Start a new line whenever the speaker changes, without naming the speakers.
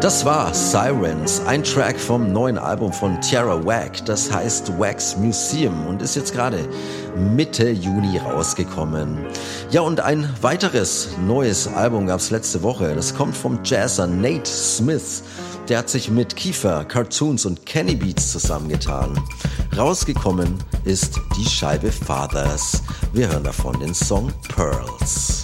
Das war Sirens, ein Track vom neuen Album von Tierra Whack, das heißt Wax Museum und ist jetzt gerade Mitte Juni rausgekommen. Ja, und ein weiteres neues Album gab's letzte Woche, das kommt vom Jazzer Nate Smith. Der hat sich mit Kiefer, Cartoons und Kenny Beats zusammengetan. Rausgekommen ist die Scheibe Fathers. Wir hören davon den Song Pearls.